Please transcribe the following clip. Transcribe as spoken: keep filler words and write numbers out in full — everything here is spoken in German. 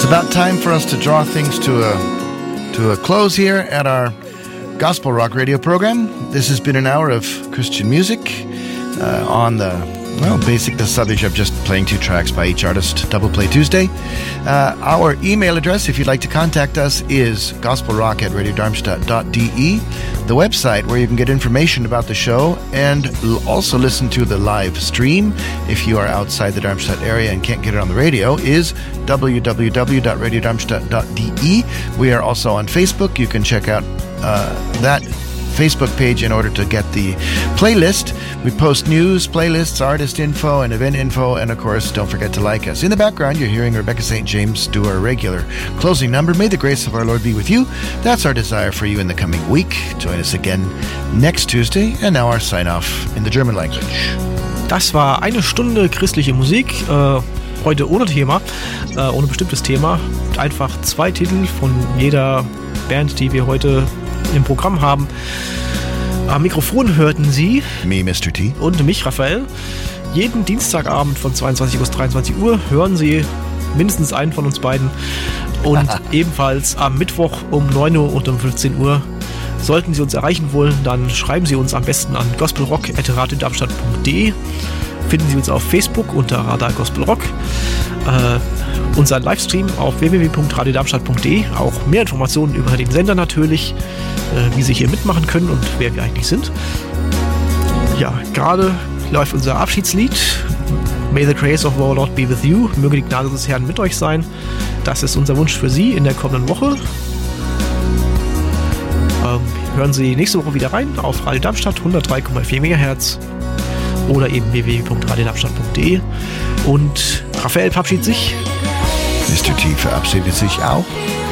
It's about time for us to draw things to a to a close here at our Gospel Rock radio program. This has been an hour of Christian music uh, on the, well, basic the subject of just playing two tracks by each artist, Double Play Tuesday. Uh, our email address, if you'd like to contact us, is gospelrock at radiodarmstadt dot d e. The website where you can get information about the show and l- also listen to the live stream if you are outside the Darmstadt area and can't get it on the radio is w w w dot radiodarmstadt dot d e. We are also on Facebook. You can check out uh, that Facebook page in order to get the playlist. We post news, playlists, artist info, and event info, and of course, don't forget to like us. In the background, you're hearing Rebecca Saint James do our regular closing number. May the grace of our Lord be with you. That's our desire for you in the coming week. Join us again next Tuesday, and now our sign-off in the German language. Das war eine Stunde christliche Musik, äh, heute ohne Thema, äh, ohne bestimmtes Thema. Einfach zwei Titel von jeder Band, die wir heute im Programm haben. Am Mikrofon hörten Sie Me, Mister T. und mich, Raphael. Jeden Dienstagabend von zweiundzwanzig bis dreiundzwanzig Uhr hören Sie mindestens einen von uns beiden. Und ebenfalls am Mittwoch um neun Uhr und um fünfzehn Uhr. Sollten Sie uns erreichen wollen, dann schreiben Sie uns am besten an gospelrock at radiodarmstadt punkt d e. Finden Sie uns auf Facebook unter Radar Gospel Rock. Äh, unser Livestream auf w w w punkt radiodarmstadt punkt d e. Auch mehr Informationen über den Sender natürlich, äh, wie Sie hier mitmachen können und wer wir eigentlich sind. Ja, gerade läuft unser Abschiedslied. May the grace of our Lord be with you. Möge die Gnade des Herrn mit euch sein. Das ist unser Wunsch für Sie in der kommenden Woche. Ähm, hören Sie nächste Woche wieder rein auf Radio Darmstadt hundertdrei Komma vier Megahertz oder eben w w w punkt radiodarmstadt punkt d e. Und Raphael verabschiedet sich. Mister T verabschiedet sich auch.